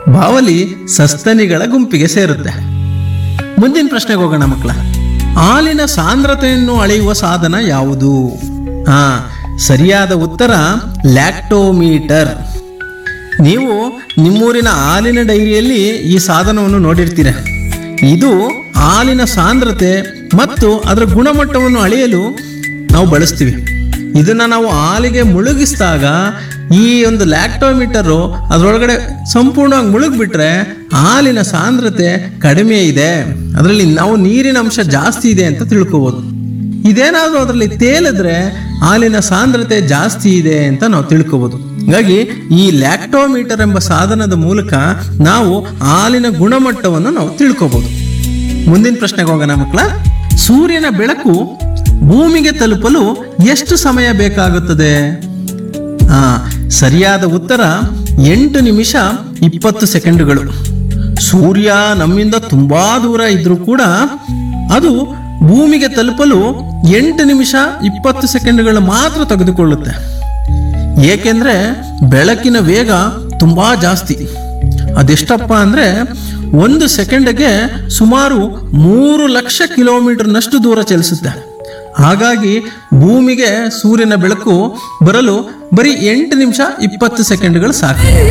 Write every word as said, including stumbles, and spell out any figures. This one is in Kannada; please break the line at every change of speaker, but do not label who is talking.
ಬಾವಲಿ ಸಸ್ತನಿಗಳ ಗುಂಪಿಗೆ ಸೇರುತ್ತೆ. ಮುಂದಿನ ಪ್ರಶ್ನೆಗೆ ಹೋಗೋಣ ಮಕ್ಕಳ. ಹಾಲಿನ ಸಾಂದ್ರತೆಯನ್ನು ಅಳೆಯುವ ಸಾಧನ ಯಾವುದು? ಹಾ, ಸರಿಯಾದ ಉತ್ತರ ಲ್ಯಾಕ್ಟೋಮೀಟರ್. ನೀವು ನಿಮ್ಮೂರಿನ ಹಾಲಿನ ಡೈರಿಯಲ್ಲಿ ಈ ಸಾಧನವನ್ನು ನೋಡಿರ್ತೀರ. ಇದು ಹಾಲಿನ ಸಾಂದ್ರತೆ ಮತ್ತು ಅದರ ಗುಣಮಟ್ಟವನ್ನು ಅಳೆಯಲು ನಾವು ಬಳಸ್ತೀವಿ. ಇದನ್ನು ನಾವು ಹಾಲಿಗೆ ಮುಳುಗಿಸಿದಾಗ ಈ ಒಂದು ಲ್ಯಾಕ್ಟೋಮೀಟರು ಅದರೊಳಗಡೆ ಸಂಪೂರ್ಣವಾಗಿ ಮುಳುಗಿಬಿಟ್ರೆ ಹಾಲಿನ ಸಾಂದ್ರತೆ ಕಡಿಮೆ ಇದೆ, ಅದರಲ್ಲಿ ನಾವು ನೀರಿನ ಅಂಶ ಜಾಸ್ತಿ ಇದೆ ಅಂತ ತಿಳ್ಕೋಬೋದು. ಇದೇನಾದರೂ ಅದರಲ್ಲಿ ತೇಲಿದ್ರೆ ಹಾಲಿನ ಸಾಂದ್ರತೆ ಜಾಸ್ತಿ ಇದೆ ಅಂತ ನಾವು ತಿಳ್ಕೋಬೋದು. ಹಾಗಾಗಿ ಈ ಲ್ಯಾಕ್ಟೋಮೀಟರ್ ಎಂಬ ಸಾಧನದ ಮೂಲಕ ನಾವು ಹಾಲಿನ ಗುಣಮಟ್ಟವನ್ನು ನಾವು ತಿಳ್ಕೋಬೋದು. ಮುಂದಿನ ಪ್ರಶ್ನೆಗೆ ಹೋಗೋಣ ಮಕ್ಕಳ. ಸೂರ್ಯನ ಬೆಳಕು ಭೂಮಿಗೆ ತಲುಪಲು ಎಷ್ಟು ಸಮಯ ಬೇಕಾಗುತ್ತದೆ? ಹಾ, ಸರಿಯಾದ ಉತ್ತರ ಎಂಟು ನಿಮಿಷ ಇಪ್ಪತ್ತು ಸೆಕೆಂಡುಗಳು. ಸೂರ್ಯ ನಮ್ಮಿಂದ ತುಂಬಾ ದೂರ ಇದ್ರೂ ಕೂಡ ಅದು ಭೂಮಿಗೆ ತಲುಪಲು ಎಂಟು ನಿಮಿಷ ಇಪ್ಪತ್ತು ಸೆಕೆಂಡುಗಳು ಮಾತ್ರ ತೆಗೆದುಕೊಳ್ಳುತ್ತೆ. ಏಕೆಂದ್ರೆ ಬೆಳಕಿನ ವೇಗ ತುಂಬಾ ಜಾಸ್ತಿ. ಅದೆಷ್ಟಪ್ಪ ಅಂದ್ರೆ ಒಂದು ಸೆಕೆಂಡ್ಗೆ ಸುಮಾರು ಮೂರು ಲಕ್ಷ ಕಿಲೋಮೀಟರ್ನಷ್ಟು ದೂರ ಚಲಿಸುತ್ತೆ. ಹಾಗಾಗಿ ಭೂಮಿಗೆ ಸೂರ್ಯನ ಬೆಳಕು ಬರಲು ಬರೀ ಎಂಟು ನಿಮಿಷ ಇಪ್ಪತ್ತು ಸೆಕೆಂಡ್ಗಳು ಸಾಕು.